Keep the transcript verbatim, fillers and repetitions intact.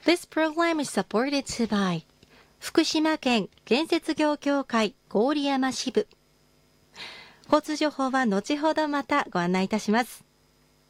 This program is supported by 福島県建設業協会郡山支部。交通情報は後ほどまたご案内いたします。